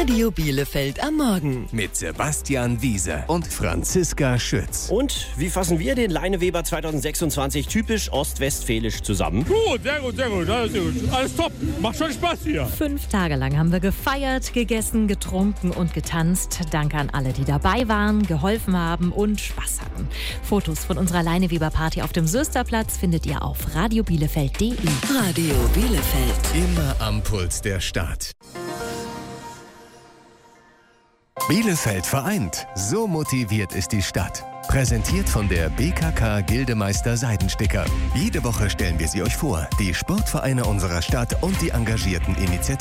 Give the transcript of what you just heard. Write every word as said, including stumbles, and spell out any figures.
Radio Bielefeld am Morgen. Mit Sebastian Wiese und Franziska Schütz. Und wie fassen wir den Leineweber zweitausendsechsundzwanzig typisch ostwestfälisch zusammen? Gut, sehr gut, sehr gut, alles, sehr gut. Alles top, macht schon Spaß hier. Fünf Tage lang haben wir gefeiert, gegessen, getrunken und getanzt. Danke an alle, die dabei waren, geholfen haben und Spaß hatten. Fotos von unserer Leineweber-Party auf dem Sösterplatz findet ihr auf radiobielefeld punkt de. Radio Bielefeld. Immer am Puls der Stadt. Bielefeld vereint. So motiviert ist die Stadt. Präsentiert von der B K K Gildemeister Seidensticker. Jede Woche stellen wir sie euch vor. Die Sportvereine unserer Stadt und die engagierten Initiativen.